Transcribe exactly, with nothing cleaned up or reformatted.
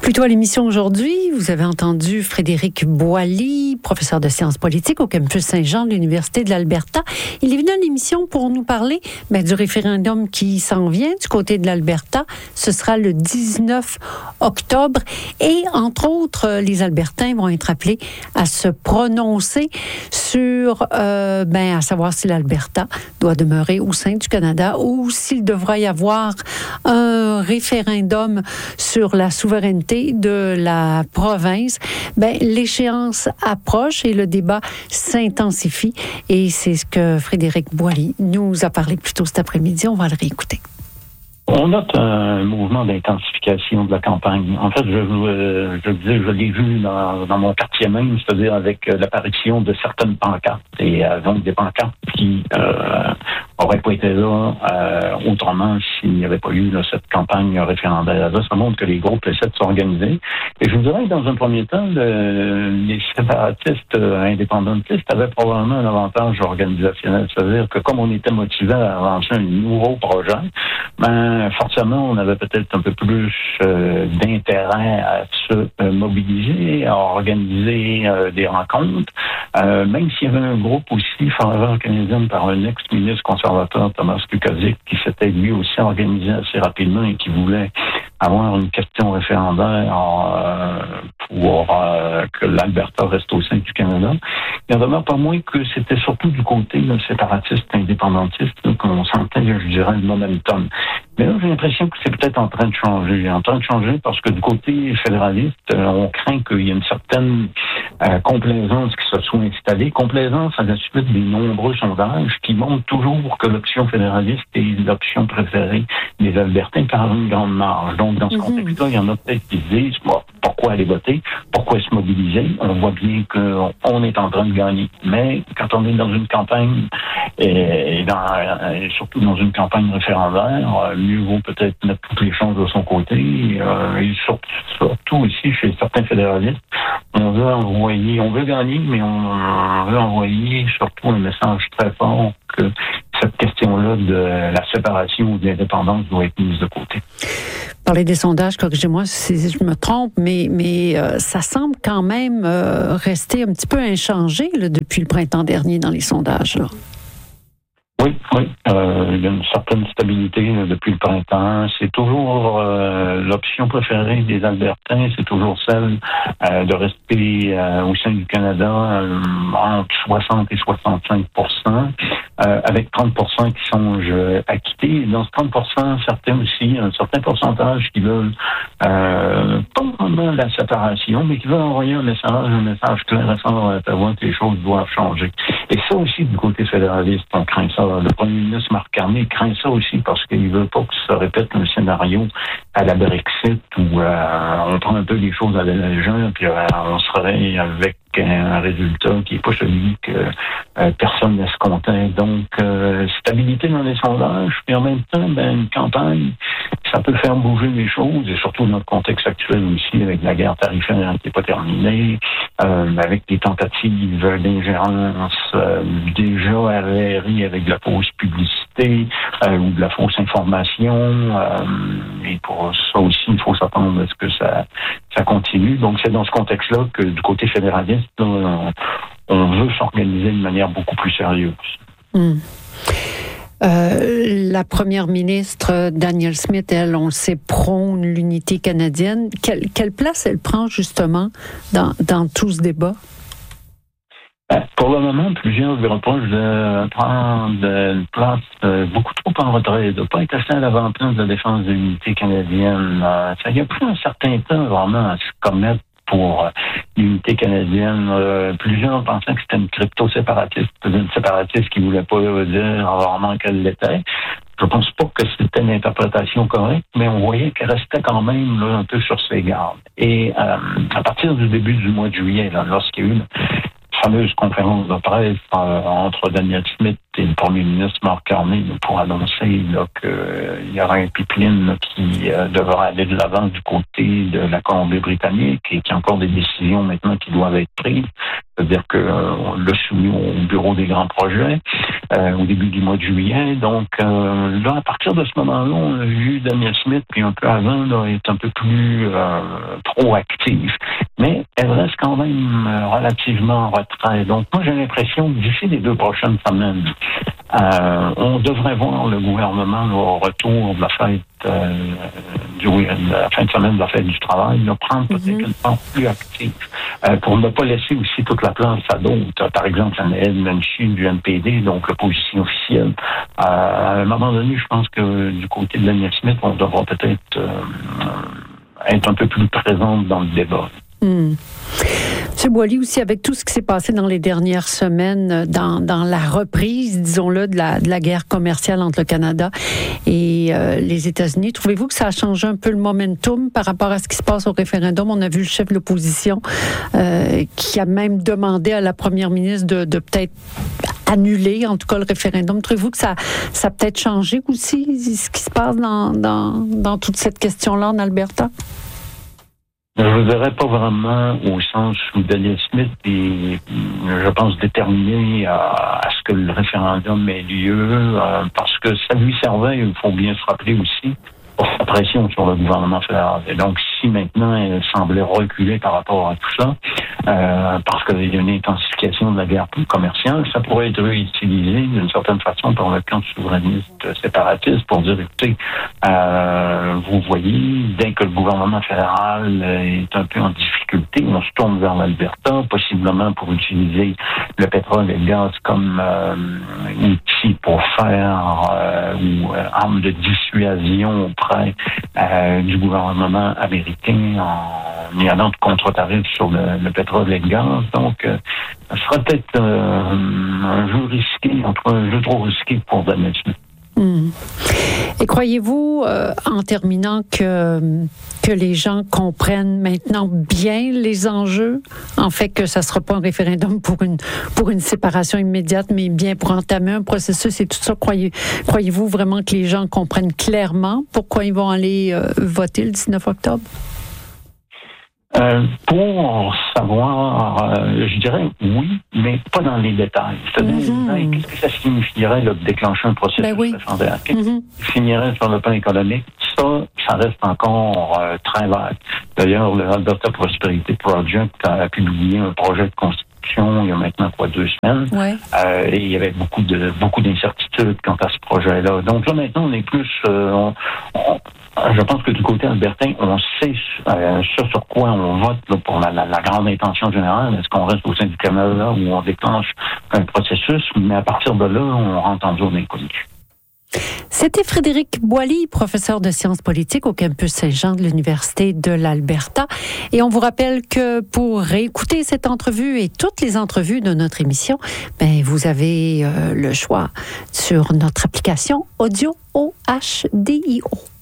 Plus tôt à l'émission aujourd'hui, vous avez entendu Frédéric Boily, professeur de sciences politiques au campus Saint-Jean de l'Université de l'Alberta. Il est venu à l'émission pour nous parler ben, du référendum qui s'en vient du côté de l'Alberta. Ce sera le dix-neuf octobre et, entre autres, les Albertains vont être appelés à se prononcer sur, euh, ben, à savoir si l'Alberta doit demeurer au sein du Canada ou s'il devra y avoir un référendum sur la souveraineté de la province. Ben, l'échéance approche et le débat s'intensifie. Et c'est ce que Frédéric Boily nous a parlé plus tôt cet après-midi. On va le réécouter. On note un mouvement d'intensification de la campagne. En fait, je, je, je, disais, je l'ai vu dans, dans mon quartier même, c'est-à-dire avec l'apparition de certaines pancartes, et euh, donc des pancartes qui euh, auraient pas été là euh, autrement s'il n'y avait pas eu là, cette campagne référendaire. Là, ça montre que les groupes essaient de s'organiser. Et je vous dirais que dans un premier temps, le, les séparatistes euh, indépendantistes avaient probablement un avantage organisationnel, c'est-à-dire que comme on était motivé à avancer un nouveau projet, ben forcément, on avait peut-être un peu plus euh, d'intérêt à se euh, mobiliser, à organiser euh, des rencontres, euh, même s'il y avait un groupe aussi, Faveur canadienne, par un ex-ministre conservateur, Thomas Kukazik, qui s'était lui aussi organisé assez rapidement et qui voulait avoir une question référendaire euh, pour euh, que l'Alberta reste au sein du Canada. Il en demeure pas moins que c'était surtout du côté là, séparatiste, indépendantiste, là, qu'on sentait, je dirais, le momentum. Mais là, j'ai l'impression que c'est peut-être en train de changer. En train de changer parce que du côté fédéraliste, euh, on craint qu'il y ait une certaine euh, complaisance qui se soit installée. Complaisance à la suite des nombreux sondages qui montrent toujours que l'option fédéraliste est l'option préférée des Albertains par une grande marge. Donc, dans ce contexte-là, il y en a peut-être qui se disent bon, pourquoi aller voter, pourquoi se mobiliser. On voit bien qu'on est en train de gagner. Mais quand on est dans une campagne, et, dans, et surtout dans une campagne référendaire, mieux vaut peut-être mettre toutes les chances de son côté. Euh, et surtout, surtout aussi chez certains fédéralistes, on veut envoyer, on veut gagner, mais on veut envoyer surtout un message très fort que cette question-là de la séparation ou de l'indépendance doit être mise de côté. Parler des sondages, corrigez-moi si je me trompe, mais, mais euh, ça semble quand même euh, rester un petit peu inchangé là, depuis le printemps dernier dans les sondages. Là. Oui, oui. Euh, il y a une certaine stabilité là, depuis le printemps. C'est toujours euh, l'option préférée des Albertains, c'est toujours celle euh, de rester euh, au sein du Canada euh, entre soixante et soixante-cinq pour cent, euh, avec trente pour cent qui songent à quitter. Et dans ce trente pour cent, certains aussi, un certain pourcentage qui veulent euh, pas vraiment la séparation, mais qui veulent envoyer un message, un message clair et fort à Ottawa que les choses doivent changer. Et ça aussi, du côté fédéraliste, on craint ça. Le premier ministre Mark Carney craint ça aussi parce qu'il ne veut pas que ça répète un scénario à la Brexit où euh, on prend un peu les choses à la légère puis euh, on serait avec un résultat qui n'est pas celui que euh, personne n'escomptait. Donc, euh, stabilité dans les sondages, puis en même temps, ben, une campagne, ça peut faire bouger les choses, et surtout dans le contexte actuel aussi, avec la guerre tarifaire qui n'est pas terminée, euh, avec des tentatives d'ingérence euh, déjà avérées avec de la fausse publicité euh, ou de la fausse information. Euh, et pour ça aussi, il faut s'attendre à ce que ça, ça continue. Donc, c'est dans ce contexte-là que du côté fédéraliste, on, on veut s'organiser de manière beaucoup plus sérieuse. Mmh. Euh, la première ministre Danielle Smith, elle, on le sait, prône l'unité canadienne. Quelle, quelle place elle prend justement dans, dans tout ce débat? Ben, pour le moment, plusieurs lui reprochent de prendre une place euh, beaucoup trop en retrait, de ne pas être assez à l'avant-plan de la défense de l'unité canadienne. Euh, ça y a pris un certain temps vraiment à se commettre pour l'unité canadienne. Euh, plusieurs pensaient que c'était une crypto-séparatiste, une séparatiste qui ne voulait pas dire rarement qu'elle l'était. Je pense pas que c'était une interprétation correcte, mais on voyait qu'elle restait quand même là, un peu sur ses gardes. Et euh, à partir du début du mois de juillet, là, lorsqu'il y a eu la fameuse conférence de presse euh, entre Danielle Smith et le premier ministre Mark Carney pour annoncer qu'il y aura un pipeline là, qui euh, devra aller de l'avant du côté de la Colombie-Britannique et qu'il y a encore des décisions maintenant qui doivent être prises. C'est-à-dire qu'on euh, l'a soumis au bureau des grands projets euh, au début du mois de juillet. Donc euh, là, à partir de ce moment-là, on a vu Danielle Smith, puis un peu avant, là, est un peu plus euh, proactive. Mais elle reste quand même euh, relativement en retrait. Donc moi, j'ai l'impression que d'ici les deux prochaines semaines, euh, on devrait voir le gouvernement là, au retour de la fête euh, du, de la fin de semaine de la fête du travail, là, prendre peut-être mm-hmm. une part plus active euh, pour ne pas laisser aussi toute la place à d'autres. Par exemple, Ed Menchie du N P D, donc l'opposition officielle. Euh, à un moment donné, je pense que du côté de Danielle Smith, on devra peut-être euh, être un peu plus présente dans le débat. Hmm. M. Boily, aussi, avec tout ce qui s'est passé dans les dernières semaines, dans, dans la reprise, disons-le, de la, de la guerre commerciale entre le Canada et euh, les États-Unis, trouvez-vous que ça a changé un peu le momentum par rapport à ce qui se passe au référendum? On a vu le chef de l'opposition euh, qui a même demandé à la première ministre de, de peut-être annuler, en tout cas, le référendum. Trouvez-vous que ça, ça a peut-être changé aussi, ce qui se passe dans, dans, dans toute cette question-là en Alberta? Je ne verrais pas vraiment au sens où Danielle Smith est, je pense, déterminée à, à ce que le référendum ait lieu, euh, parce que ça lui servait, il faut bien se rappeler aussi, pour la pression sur le gouvernement fédéral. Et donc, si maintenant elle semblait reculer par rapport à tout ça, euh, parce qu'il y a une intensification de la guerre commerciale, ça pourrait être utilisé d'une certaine façon par le camp souverainiste séparatiste pour dire, écoutez, euh, vous voyez, dès que le gouvernement fédéral est un peu en difficulté, on se tourne vers l'Alberta, possiblement pour utiliser le pétrole et le gaz comme euh, outil pour faire euh, ou euh, arme de dissuasion auprès euh, du gouvernement américain en y allant de contre-tarifs sur le, le pétrole et le gaz. Donc, euh, ce sera peut-être euh, un jeu risqué, en tout cas un jeu trop risqué pour Danielle Smith. Mmh. Et croyez-vous, euh, en terminant, que, que les gens comprennent maintenant bien les enjeux, en fait que ça ne sera pas un référendum pour une, pour une séparation immédiate, mais bien pour entamer un processus et tout ça? Croyez, croyez-vous vraiment que les gens comprennent clairement pourquoi ils vont aller euh, voter le dix-neuf octobre? Euh, pour savoir, euh, je dirais oui, mais pas dans les détails. C'est-à-dire, mm-hmm. qu'est-ce que ça signifierait là, de déclencher un processus ben oui. référendaire? Qu'est-ce mm-hmm. qui finirait sur le plan économique? Ça, ça reste encore euh, très vague. D'ailleurs, le Alberta Prosperity Project a publié un projet de constitution il y a maintenant quoi deux semaines. Ouais. Euh, et il y avait beaucoup de beaucoup d'incertitudes quant à ce projet-là. Donc là maintenant, on est plus euh, on, on, je pense que du côté albertain, on sait euh, sur, sur quoi on vote là, pour la, la, la grande intention générale. Est-ce qu'on reste au sein du Canada où on déclenche un processus? Mais à partir de là, on rentre en zone inconnue. C'était Frédéric Boily, professeur de sciences politiques au campus Saint-Jean de l'Université de l'Alberta. Et on vous rappelle que pour réécouter cette entrevue et toutes les entrevues de notre émission, ben, vous avez euh, le choix sur notre application Audio O H D I O.